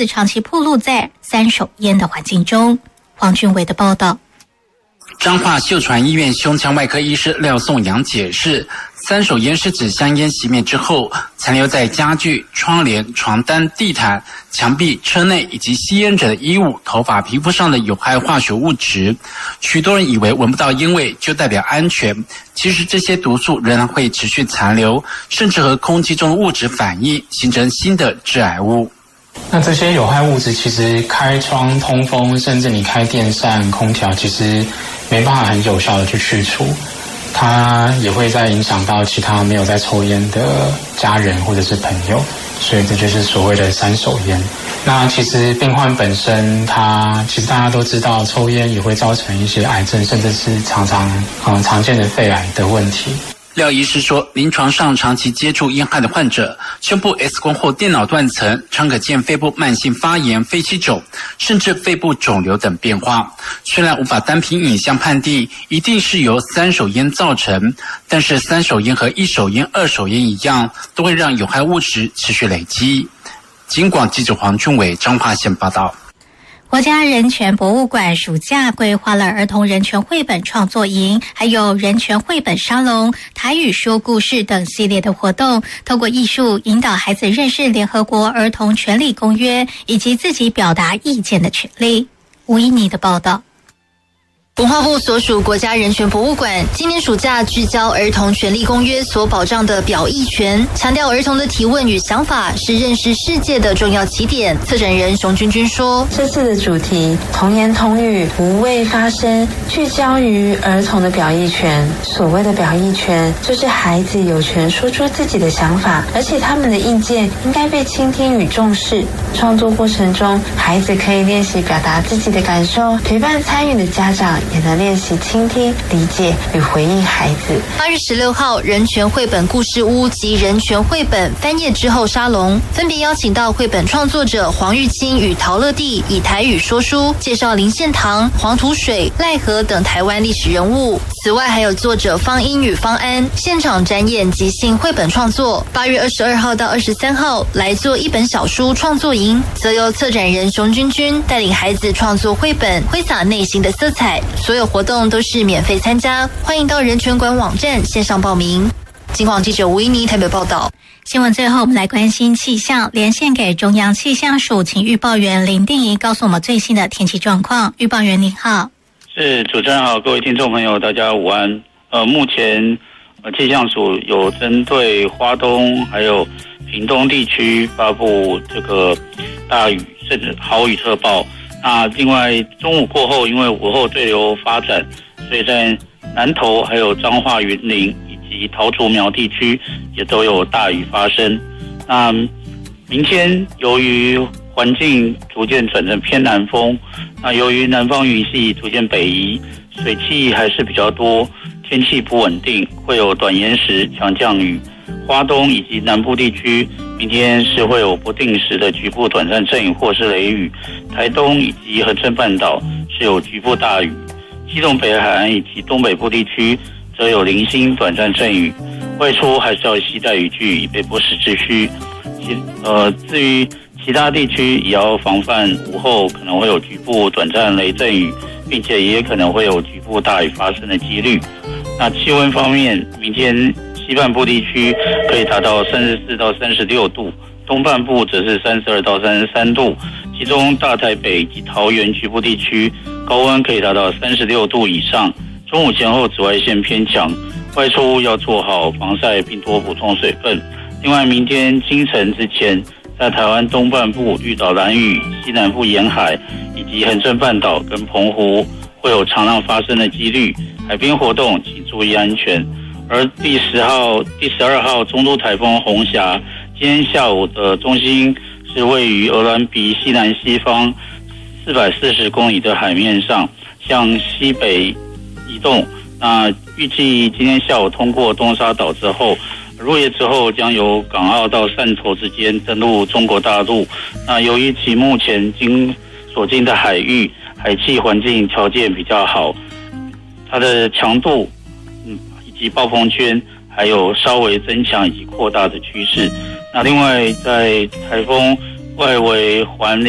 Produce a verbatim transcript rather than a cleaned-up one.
子长期暴露在三手烟的环境中。黄俊伟的报道。 彰化秀传医院胸腔外科医师廖颂阳解释，三手烟是指香烟熄灭之后残留在家具、窗帘、床单、地毯、墙壁、车内以及吸烟者的衣物、头发、皮肤上的有害化学物质。许多人以为闻不到烟味就代表安全，其实这些毒素仍然会持续残留，甚至和空气中的物质反应，形成新的致癌物。 那这些有害物质其实开窗通风，甚至你开电扇、空调，其实没办法很有效的去去除，它也会再影响到其他没有在抽烟的家人或者是朋友，所以这就是所谓的三手烟。那其实病患本身，他其实大家都知道，抽烟也会造成一些癌症，甚至是常常嗯常见的肺癌的问题。 廖医师说，临床上长期接触烟害的患者，胸部 X 光后电脑断层，常可见肺部慢性发炎、肺气肿，甚至肺部肿瘤等变化。虽然无法单凭影像判定一定是由三手烟造成，但是三手烟和一手烟、二手烟一样，都会让有害物质持续累积。警广记者黄俊伟彰化县报道。 国家人权博物馆暑假规划了儿童人权绘本创作营，还有人权绘本沙龙、台语说故事等系列的活动，透过艺术引导孩子认识联合国儿童权利公约以及自己表达意见的权利。吴依妮的报道。 文化部所属国家人权博物馆今年暑假聚焦儿童权利公约所保障的表意权，强调儿童的提问与想法是认识世界的重要起点。策展人熊君君说， 这次的主题童言童语无畏发声，聚焦于儿童的表意权。所谓的表意权，就是孩子有权说出自己的想法，而且他们的意见应该被倾听与重视。创作过程中，孩子可以练习表达自己的感受，陪伴参与的家长也能练习倾听、理解与回应孩子。 八月十六号，人权绘本故事屋及人权绘本翻页之后沙龙，分别邀请到绘本创作者黄玉清与陶乐蒂以台语说书，介绍林献堂、黄土水、赖和等台湾历史人物。此外，还有作者方英与方安现场展演即兴绘本创作。八月二十二号到二十三号来做一本小书创作营，则由策展人熊君君带领孩子创作绘本，挥洒内心的色彩。所有活动都是免费参加，欢迎到人权馆网站线上报名。警广记者吴依妮台北报道。 新闻最后，我们来关心气象，连线给中央气象署，请预报员林定仪告诉我们最新的天气状况。预报员您好。 是，主持人好，各位听众朋友，大家午安。呃，目前呃气象署有针对花东还有屏东地区发布这个大雨甚至豪雨特报。那另外中午过后，因为午后对流发展，所以在南投还有彰化、云林以及桃竹苗地区也都有大雨发生。那明天由于环境逐渐转成偏南风，那由于南方云系逐渐北移，水汽还是比较多，天气不稳定，会有短延时强降雨。花东以及南部地区明天是会有不定时的局部短暂阵雨或是雷雨，台东以及恒春半岛是有局部大雨，基隆北海岸以及东北部地区则有零星短暂阵雨，外出还是要携带雨具以备不时之需。其呃，至于其他地区也要防范午后可能会有局部短暂雷阵雨，并且也可能会有局部大雨发生的几率。那气温方面，明天西半部地区可以达到三十四到三十六度，东半部则是三十二到三十三度，其中大台北及桃园局部地区高温可以达到三十六度以上。中午前后紫外线偏强，外出要做好防晒并多补充水分。另外，明天清晨之前，在台湾东半部、绿岛、兰屿、西南部沿海以及恒春半岛跟澎湖会有长浪发生的几率，海边活动请注意安全。而第十号、第十二号中度台风红霞，今天下午的中心是位于鹅銮鼻西南西方四百四十公里的海面上，向西北移动。那预计今天下午通过东沙岛之后，入夜之后将由港澳到汕头之间登陆中国大陆。那由于其目前经所经的海域海气环境条件比较好，它的强度嗯以及暴风圈还有稍微增强以及扩大的趋势。那另外在台风外围环